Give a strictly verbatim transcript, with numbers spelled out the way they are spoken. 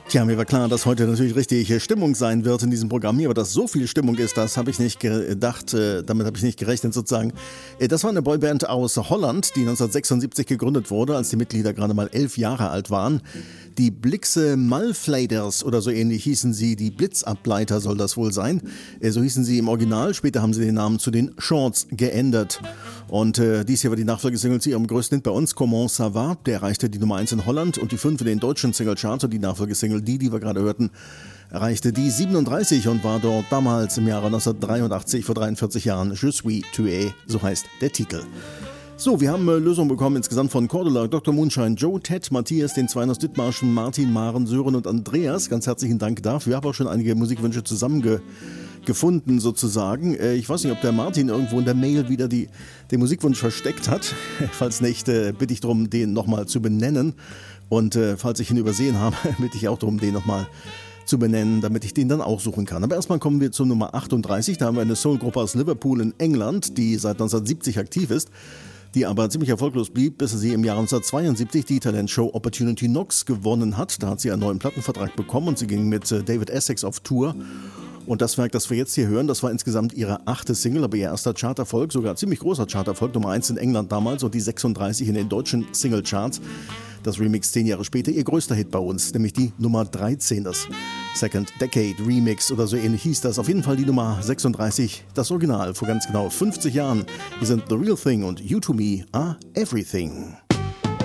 Tja, mir war klar, dass heute natürlich richtig Stimmung sein wird in diesem Programm hier, aber dass so viel Stimmung ist, das habe ich nicht gedacht, äh, damit habe ich nicht gerechnet sozusagen. Äh, das war eine Boyband aus Holland, die neunzehnhundertsechsundsiebzig gegründet wurde, als die Mitglieder gerade mal elf Jahre alt waren. Die Blixe Malfladers oder so ähnlich hießen sie, die Blitzableiter soll das wohl sein. Äh, so hießen sie im Original, später haben sie den Namen zu den Shorts geändert. Und äh, dies hier war die Nachfolgesingle zu ihrem größten Hit bei uns, Comment ça va? Der erreichte die Nummer eins in Holland und die fünf in den deutschen Singlecharts und die Nachfolgesingle, die, die wir gerade hörten, erreichte die siebenunddreißig und war dort damals im Jahre neunzehnhundertdreiundachtzig, vor dreiundvierzig Jahren, Je suis tué, so heißt der Titel. So, wir haben äh, Lösungen bekommen insgesamt von Cordula, Doktor Moonshine, Joe, Ted, Matthias, den Zwei aus Dithmarschen, Martin, Maren, Sören und Andreas. Ganz herzlichen Dank dafür. Ich habe auch schon einige Musikwünsche zusammengefunden sozusagen. Äh, ich weiß nicht, ob der Martin irgendwo in der Mail wieder die, den Musikwunsch versteckt hat. Falls nicht, äh, bitte ich darum, den nochmal zu benennen. Und äh, falls ich ihn übersehen habe, bitte ich auch darum, den nochmal zu benennen, damit ich den dann auch suchen kann. Aber erstmal kommen wir zur Nummer achtunddreißig. Da haben wir eine Soulgruppe aus Liverpool in England, die seit neunzehnhundertsiebzig aktiv ist, die aber ziemlich erfolglos blieb, bis sie im Jahr neunzehnhundertzweiundsiebzig die Talentshow Opportunity Knocks gewonnen hat. Da hat sie einen neuen Plattenvertrag bekommen und sie ging mit David Essex auf Tour. Und das Werk, das wir jetzt hier hören, das war insgesamt ihre achte Single, aber ihr erster Charterfolg, sogar ziemlich großer Charterfolg, Nummer eins in England damals und die sechsunddreißig in den deutschen Singlecharts. Das Remix zehn Jahre später, ihr größter Hit bei uns, nämlich die Nummer dreizehn, das Second Decade Remix oder so ähnlich hieß das. Auf jeden Fall die Nummer sechsunddreißig, das Original vor ganz genau fünfzig Jahren. Wir sind The Real Thing und You to Me are Everything.